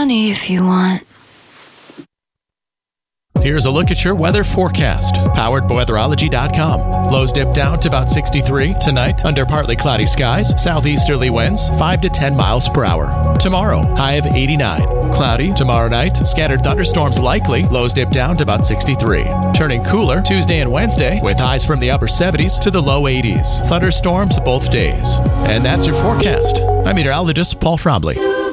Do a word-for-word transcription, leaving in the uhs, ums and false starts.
money if you want. Here's a look at your weather forecast, powered by weatherology dot com. Lows dip down to about sixty-three tonight under partly cloudy skies, southeasterly winds five to ten miles per hour. Tomorrow, high of eighty-nine. Cloudy tomorrow night, scattered thunderstorms likely, lows dip down to about sixty-three. Turning cooler Tuesday and Wednesday with highs from the upper seventies to the low eighties. Thunderstorms both days. And that's your forecast. I'm meteorologist Paul Trombley.